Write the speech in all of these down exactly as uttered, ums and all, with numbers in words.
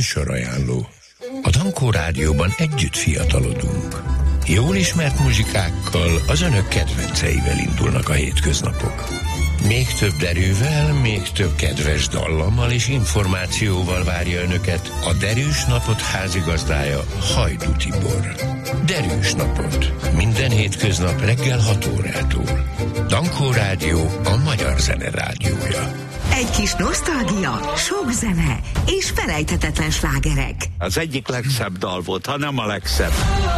Műsorajánló. A Dankó Rádióban együtt fiatalodunk. Jól ismert muzsikákkal, az önök kedvenceivel indulnak a hétköznapok. Még több derűvel, még több kedves dallammal és információval várja önöket a Derűs Napot házigazdája, Hajdú Tibor. Derűs Napot. Minden hétköznap reggel hat órától. Dankó Rádió, a magyar zene rádiója. Egy kis nosztalgia, sok zene és felejthetetlen slágerek. Az egyik legszebb dal volt, ha nem a legszebb.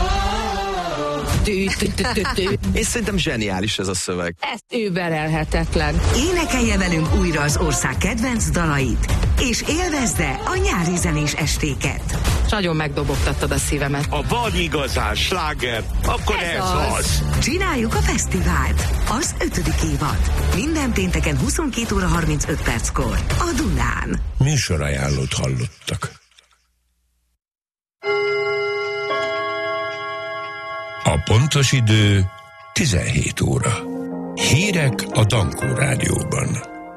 És szerintem zseniális ez a szöveg. Ez überelhetetlen. Énekelje velünk újra az ország kedvenc dalait, és élvezze a nyári zenés estéket. Nagyon megdobogtattad a szívemet. A van igazán sláger, akkor ez, ez az. az. Csináljuk a fesztivált, az ötödik évad. Minden pénteken huszonkét óra harmincöt perckor a Dunán. Műsorajánlót hallottak. A pontos idő tizenhét óra. Hírek a Dankó Rádióban.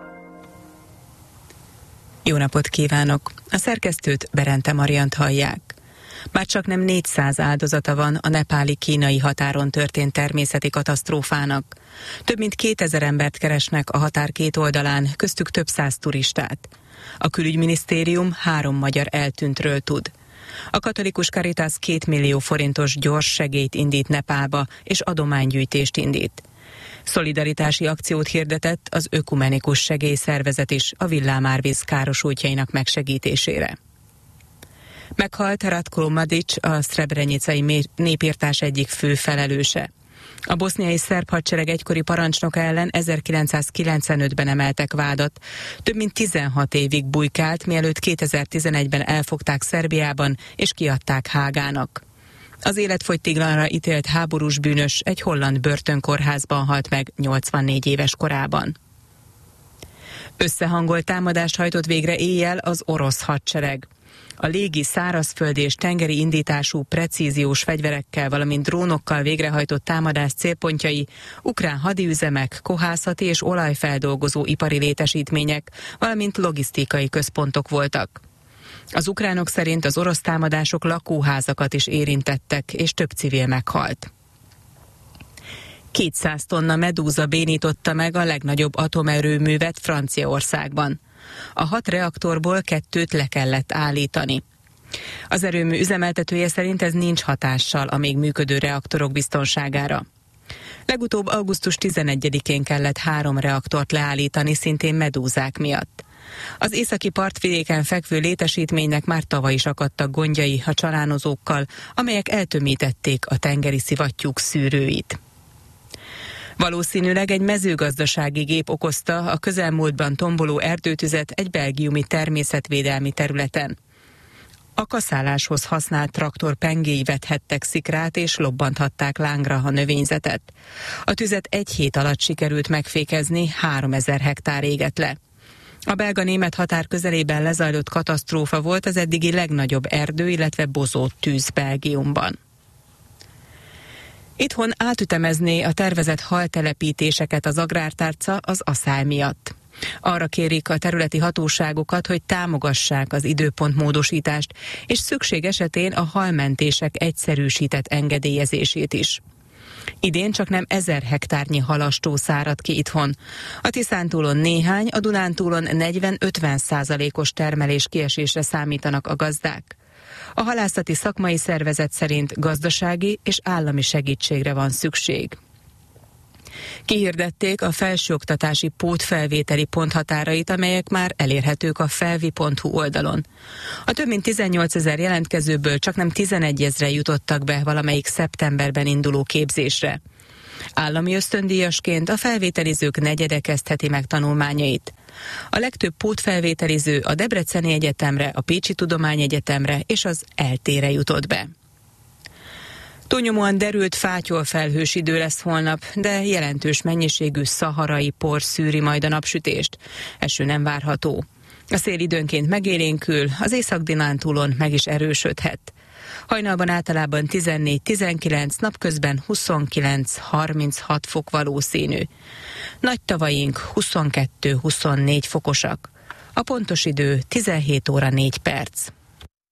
Jó napot kívánok! A szerkesztőt, Berente Mariant hallják. Már csak nem négyszáz áldozata van a nepáli-kínai határon történt természeti katasztrófának. Több mint kétezer embert keresnek a határ két oldalán, köztük több száz turistát. A külügyminisztérium három magyar eltűntről tud. A katolikus Caritas két millió forintos gyors segélyt indít Nepálba, és adománygyűjtést indít. Szolidaritási akciót hirdetett az ökumenikus segélyszervezet is a villámárvíz károsultjainak megsegítésére. Meghalt Ratko Mladic, a szrebrenicai népirtás egyik fő felelőse. A boszniai szerb hadsereg egykori parancsnoka ellen ezerkilencszázkilencvenötben emeltek vádat. Több mint tizenhat évig bujkált, mielőtt kétezer-tizenegyben elfogták Szerbiában és kiadták Hágának. Az életfogytiglanra ítélt háborús bűnös egy holland börtönkórházban halt meg nyolcvannégy éves korában. Összehangolt támadást hajtott végre éjjel az orosz hadsereg. A légi, szárazföldi és tengeri indítású precíziós fegyverekkel, valamint drónokkal végrehajtott támadás célpontjai ukrán hadiüzemek, kohászati és olajfeldolgozó ipari létesítmények, valamint logisztikai központok voltak. Az ukránok szerint az orosz támadások lakóházakat is érintettek, és több civil meghalt. kétszáz tonna medúza bénította meg a legnagyobb atomerőművet Franciaországban. A hat reaktorból kettőt le kellett állítani. Az erőmű üzemeltetője szerint ez nincs hatással a még működő reaktorok biztonságára. Legutóbb augusztus tizenegyedikén kellett három reaktort leállítani, szintén medúzák miatt. Az északi partvidéken fekvő létesítménynek már tavaly is akadtak gondjai a csalánozókkal, amelyek eltömítették a tengeri szivattyúk szűrőit. Valószínűleg egy mezőgazdasági gép okozta a közelmúltban tomboló erdőtüzet egy belgiumi természetvédelmi területen. A kaszáláshoz használt traktor pengéi vethettek szikrát és lobbanthatták lángra a növényzetet. A tüzet egy hét alatt sikerült megfékezni, háromezer hektár égett le. A belga-német határ közelében lezajlott katasztrófa volt az eddigi legnagyobb erdő, illetve bozót tűz Belgiumban. Itthon átütemezné a tervezett haltelepítéseket az agrártárca az aszály miatt. Arra kérik a területi hatóságokat, hogy támogassák az időpontmódosítást, és szükség esetén a halmentések egyszerűsített engedélyezését is. Idén csak nem ezer hektárnyi halastó szárad ki itthon. A Tiszántúlon néhány, a Dunántúlon negyven-ötven százalékos termelés kiesésre számítanak a gazdák. A halászati szakmai szervezet szerint gazdasági és állami segítségre van szükség. Kihirdették a felsőoktatási pótfelvételi ponthatárait, amelyek már elérhetők a felvi pont hu oldalon. A több mint tizennyolcezer jelentkezőből csaknem tizenegyezre jutottak be valamelyik szeptemberben induló képzésre. Állami ösztöndíjasként a felvételizők negyede kezdheti meg tanulmányait. A legtöbb pótfelvételiző a Debreceni Egyetemre, a Pécsi Tudományegyetemre és az é el té-re jutott be. Túlnyomóan derült fátyolfelhős idő lesz holnap, de jelentős mennyiségű szaharai por szűri majd a napsütést. Eső nem várható. A szél időnként megélénkül, az Észak-Dunántúlon meg is erősödhet. Hajnalban általában tizennégy-tizenkilenc, napközben huszonkilenc-harminchat fok valószínű. Nagy tavaink huszonkettő-huszonnégy fokosak. A pontos idő tizenhét óra négy perc.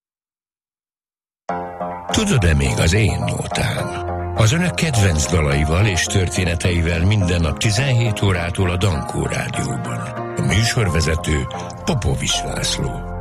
Tudod-e még az én nótám? Az önök kedvenc dalaival és történeteivel minden nap tizenhét órától a Dankó Rádióban. A műsorvezető Popovics László.